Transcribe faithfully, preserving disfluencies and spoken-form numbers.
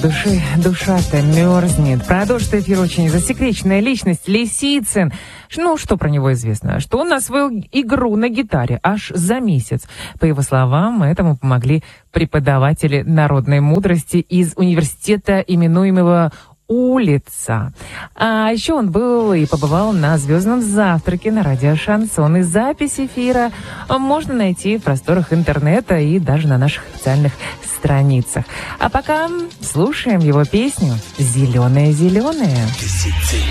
Души, душа-то мерзнет. Продолжит эфир очень засекреченная личность Лисицын. Ну, что про него известно? Что он освоил игру на гитаре аж за месяц. По его словам, этому помогли преподаватели народной мудрости из университета, именуемого «Улица». А еще он был и побывал на звездном завтраке на радио «Шансон». И запись эфира можно найти в просторах интернета и даже на наших официальных страницах. А пока слушаем его песню «Зеленая-зеленая».